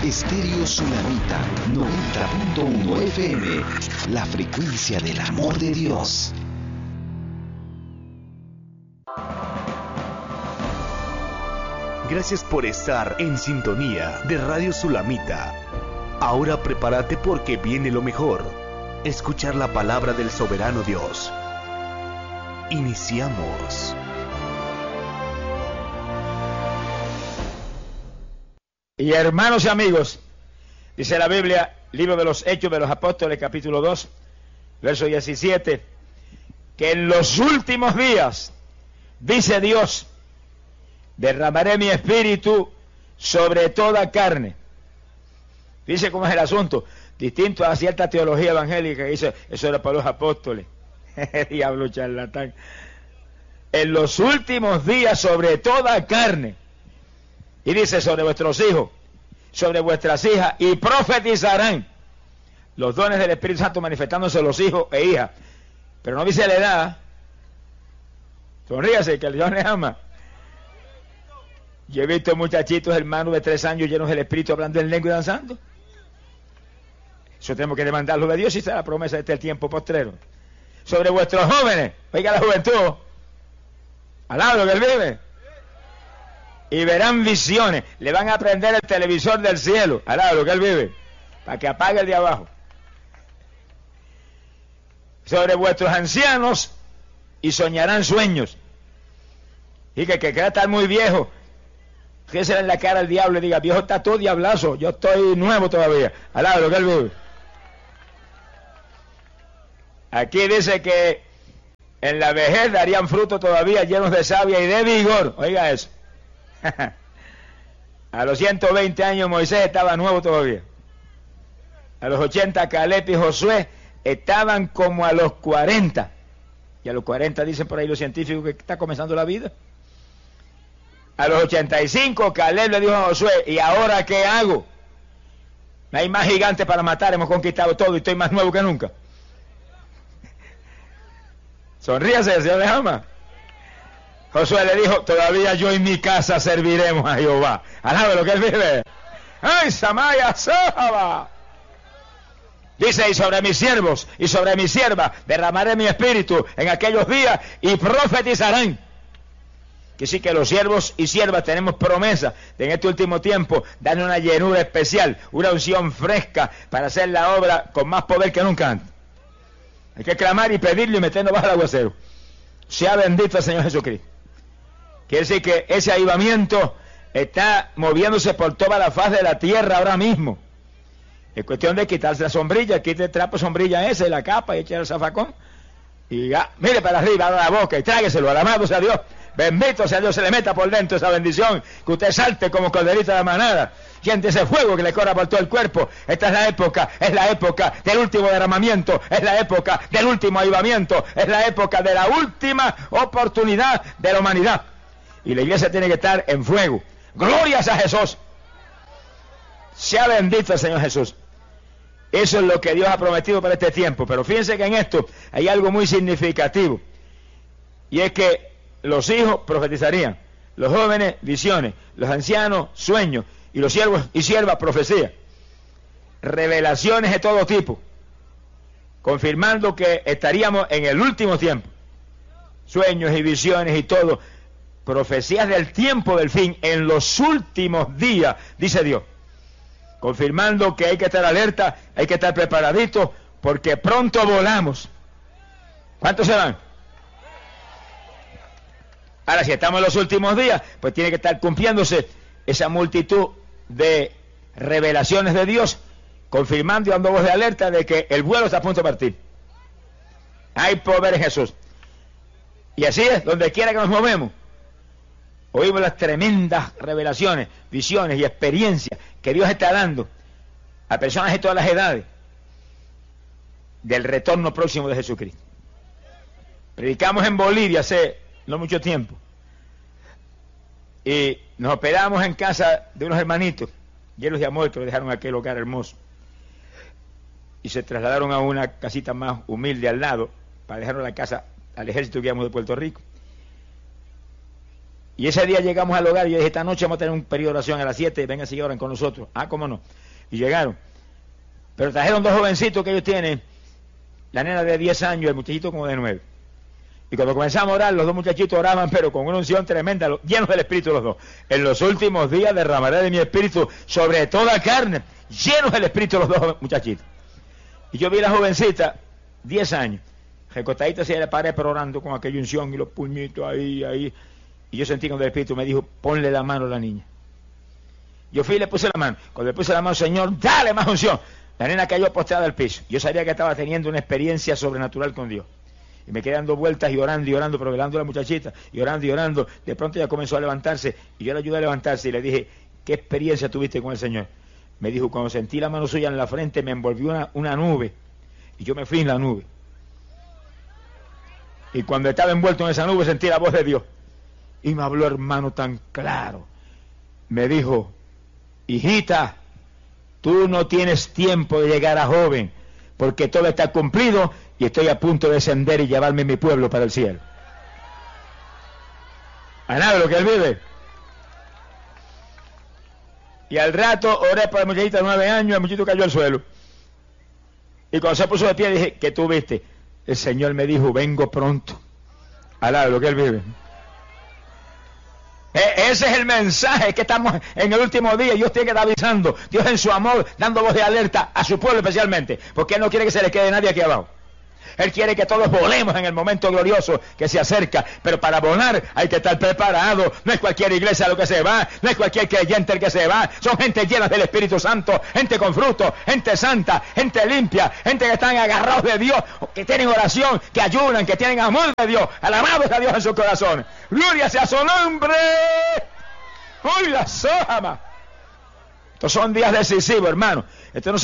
Estéreo Tsunamita 90.1 FM, la frecuencia del amor de Dios. Gracias por estar en sintonía de Radio Sulamita. Ahora prepárate porque viene lo mejor. Escuchar la palabra del soberano Dios. Iniciamos. Y hermanos y amigos, dice la Biblia, libro de los Hechos de los Apóstoles, capítulo 2, verso 17, que en los últimos días, dice Dios, derramaré mi espíritu sobre toda carne. Dice cómo es el asunto, distinto a cierta teología evangélica que dice, eso era para los apóstoles. Diablo charlatán. En los últimos días sobre toda carne. Y dice sobre vuestros hijos, sobre vuestras hijas, y profetizarán. Los dones del Espíritu Santo manifestándose a los hijos e hijas. Pero no dice la edad. Sonríase, que el Dios les ama. Yo he visto muchachitos, hermanos de 3 años llenos del Espíritu, hablando en lengua y danzando. Eso tenemos que demandarlo de Dios y será la promesa de este tiempo postrero. Sobre vuestros jóvenes, oiga la juventud, alaba lo que él vive. Y verán visiones, le van a prender el televisor del cielo, alaba lo que él vive, para que apague el de abajo. Sobre vuestros ancianos, y soñarán sueños. Y que quiera estar muy viejo, fíjese en la cara al diablo y diga, viejo está todo diablazo, yo estoy nuevo todavía, alaba lo que él vive. Aquí dice que en la vejez darían fruto todavía llenos de savia y de vigor, oiga eso. A los 120 años Moisés estaba nuevo todavía. A los 80 Caleb y Josué estaban como a los 40. Y a los 40 dicen por ahí los científicos que está comenzando la vida. A los 85 Caleb le dijo a Josué, ¿y ahora qué hago? No hay más gigantes para matar, hemos conquistado todo y estoy más nuevo que nunca. Sonríase, el Señor les ama. Josué le dijo, todavía yo y mi casa serviremos a Jehová. Alaba lo que él vive. ¡Ay, Samaya Saba! Dice, y sobre mis siervos y sobre mis siervas derramaré mi espíritu en aquellos días y profetizarán. Que sí que los siervos y siervas tenemos promesa de en este último tiempo darle una llenura especial, una unción fresca para hacer la obra con más poder que nunca antes. Hay que clamar y pedirle y meternos bajo el aguacero. Sea bendito el Señor Jesucristo. Quiere decir que ese avivamiento está moviéndose por toda la faz de la tierra ahora mismo. Es cuestión de quitarse la sombrilla, quite el trapo sombrilla ese, la capa y echar el zafacón. Y ya, mire para arriba, abra la boca y trágueselo, alabado sea Dios. Bendito sea Dios, se le meta por dentro esa bendición, que usted salte como corderita de la manada. Siente ese fuego que le corra por todo el cuerpo. Esta es la época del último derramamiento, es la época del último avivamiento, es la época de la última oportunidad de la humanidad. Y la iglesia tiene que estar en fuego. Glorias a Jesús. Sea bendito el Señor Jesús. Eso es lo que Dios ha prometido para este tiempo. Pero fíjense que en esto hay algo muy significativo. Y es que los hijos profetizarían, los jóvenes visiones, los ancianos sueños, y los siervos y siervas profecía. Revelaciones de todo tipo, confirmando que estaríamos en el último tiempo. Sueños y visiones y todo, profecías del tiempo del fin, en los últimos días, dice Dios. Confirmando que hay que estar alerta, hay que estar preparaditos, porque pronto volamos. ¿Cuántos se van? Ahora, si estamos en los últimos días, pues tiene que estar cumpliéndose esa multitud de revelaciones de Dios, confirmando y dando voz de alerta de que el vuelo está a punto de partir. Hay poder en Jesús. Y así es, donde quiera que nos movemos, oímos las tremendas revelaciones, visiones y experiencias que Dios está dando a personas de todas las edades del retorno próximo de Jesucristo. Predicamos en Bolivia hace no mucho tiempo y nos hospedamos en casa de unos hermanitos llenos de amor que lo dejaron en aquel hogar hermoso y se trasladaron a una casita más humilde al lado para dejarnos la casa al ejército que íbamos de Puerto Rico. Y ese día llegamos al hogar y yo dije, esta noche vamos a tener un periodo de oración a las 7, vengan si oren con nosotros. Ah, cómo no. Y llegaron. Pero trajeron dos jovencitos que ellos tienen, la nena de 10 años y el muchachito como de 9. Y cuando comenzamos a orar, los dos muchachitos oraban, pero con una unción tremenda, llenos del Espíritu los dos. En los últimos días derramaré de mi Espíritu sobre toda carne, llenos del Espíritu los dos muchachitos. Y yo vi a la jovencita, 10 años, recostadita hacia la pared, pero orando con aquella unción y los puñitos ahí. Y yo sentí cuando el Espíritu me dijo, ponle la mano a la niña. Yo fui y le puse la mano. Cuando le puse la mano, Señor, dale más unción. La nena cayó postrada al piso. Yo sabía que estaba teniendo una experiencia sobrenatural con Dios. Y me quedé dando vueltas y orando, pero velando a la muchachita, y orando. De pronto ella comenzó a levantarse, y yo la ayudé a levantarse, y le dije, ¿qué experiencia tuviste con el Señor? Me dijo, cuando sentí la mano suya en la frente, me envolvió una nube, y yo me fui en la nube. Y cuando estaba envuelto en esa nube, sentí la voz de Dios. Y me habló, hermano, tan claro. Me dijo, hijita, tú no tienes tiempo de llegar a joven, porque todo está cumplido y estoy a punto de descender y llevarme mi pueblo para el cielo. ¿A nada lo que él vive? Y al rato oré por el muchachito de 9 años, el muchachito cayó al suelo. Y cuando se puso de pie dije, ¿qué tú viste? El Señor me dijo, vengo pronto. A nada lo que él vive. Ese es el mensaje que estamos en el último día. Dios tiene que estar avisando. Dios en su amor, dando voz de alerta a su pueblo especialmente. Porque Él no quiere que se le quede nadie aquí abajo. Él quiere que todos volemos en el momento glorioso que se acerca. Pero para volar hay que estar preparado. No es cualquier iglesia lo que se va. No es cualquier creyente el que se va. Son gente llena del Espíritu Santo. Gente con fruto. Gente santa. Gente limpia. Gente que están agarrados de Dios. Que tienen oración. Que ayunan. Que tienen amor de Dios. Alabados a Dios en sus corazones. Gloria sea su nombre. ¡Uy, la sojama! Estos son días decisivos, hermano. Esto no